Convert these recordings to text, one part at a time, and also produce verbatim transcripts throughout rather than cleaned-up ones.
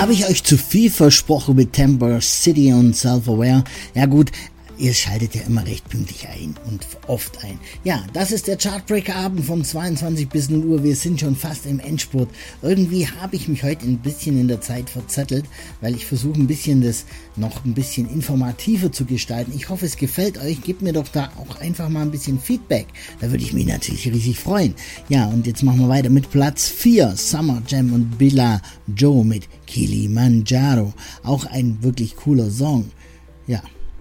Habe ich euch zu viel versprochen mit Temper City und Self-Aware? Ja gut, ihr schaltet ja immer recht pünktlich ein und oft ein. Ja, das ist der Chartbreaker-Abend von zweiundzwanzig bis null Uhr. Wir sind schon fast im Endspurt. Irgendwie habe ich mich heute ein bisschen in der Zeit verzettelt, weil ich versuche ein bisschen das noch ein bisschen informativer zu gestalten. Ich hoffe, es gefällt euch. Gebt mir doch da auch einfach mal ein bisschen Feedback. Da würde ich mich natürlich riesig freuen. Ja, und jetzt machen wir weiter mit Platz vier. Summer Jam und Billa Joe mit Kilimanjaro. Auch ein wirklich cooler Song. Ja.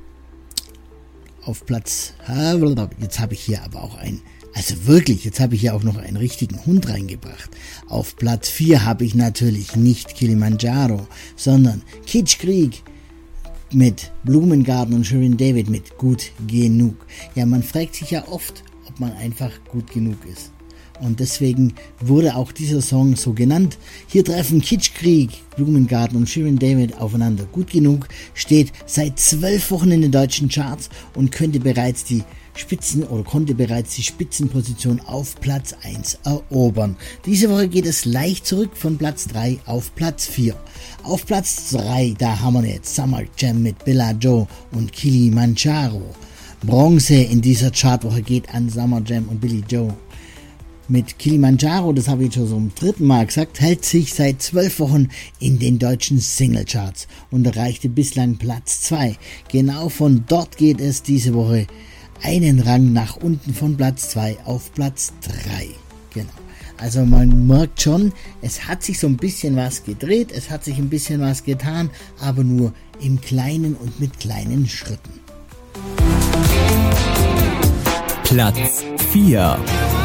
Auf Platz, jetzt habe ich hier aber auch einen, also wirklich, jetzt habe ich hier auch noch einen richtigen Hund reingebracht. Auf Platz vier habe ich natürlich nicht Kilimanjaro, sondern Kitschkrieg mit Blumengarten und Shirin David mit Gut Genug. Ja, man fragt sich ja oft, ob man einfach gut genug ist. Und deswegen wurde auch dieser Song so genannt. Hier treffen Kitschkrieg, Blumengarten und Shirin David aufeinander. Gut Genug steht seit zwölf Wochen in den deutschen Charts und könnte bereits die Spitzen oder konnte bereits die Spitzenposition auf Platz eins erobern. Diese Woche geht es leicht zurück von Platz drei auf Platz vier. Auf Platz drei, da haben wir jetzt Summer Jam mit Billa Joe und Kilimanjaro. Bronze in dieser Chartwoche geht an Summer Jam und Billy Joe. Mit Kilimanjaro, das habe ich schon so zum dritten Mal gesagt, hält sich seit zwölf Wochen in den deutschen Singlecharts und erreichte bislang Platz zwei. Genau von dort geht es diese Woche einen Rang nach unten von Platz zwei auf Platz drei. Genau. Also man merkt schon, es hat sich so ein bisschen was gedreht, es hat sich ein bisschen was getan, aber nur im Kleinen und mit kleinen Schritten. Platz vier.